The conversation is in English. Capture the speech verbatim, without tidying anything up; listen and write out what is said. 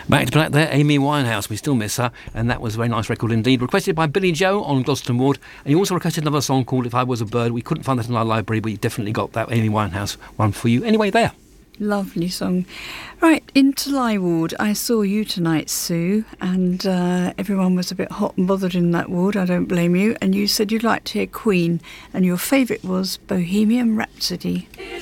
Back to black there, Amy Winehouse. We still miss her, and that was a very nice record indeed. Requested by Billy Joe on Gloucester Ward, and he also requested another song called If I Was a Bird. We couldn't find that in our library, but you definitely got that Amy Winehouse one for you. Anyway, there. Lovely song. Right, into Lye Ward. I saw you tonight, Sue, and uh, everyone was a bit hot and bothered in that ward. I don't blame you. And you said you'd like to hear Queen, and your favourite was Bohemian Rhapsody.